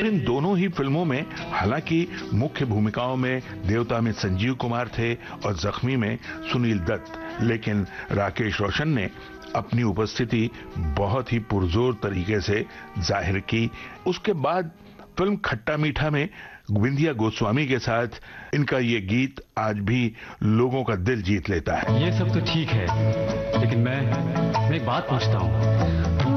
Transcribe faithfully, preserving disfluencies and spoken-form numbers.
और इन दोनों ही फिल्मों में हालांकि मुख्य भूमिकाओं में देवता में संजीव कुमार थे और जख्मी में सुनील दत्त, लेकिन राकेश रोशन ने अपनी उपस्थिति बहुत ही पुरजोर तरीके से जाहिर की। उसके बाद फिल्म खट्टा मीठा में विंध्या गोस्वामी के साथ इनका ये गीत आज भी लोगों का दिल जीत लेता है। ये सब तो ठीक है, लेकिन मैं मैं एक बात पूछता हूँ,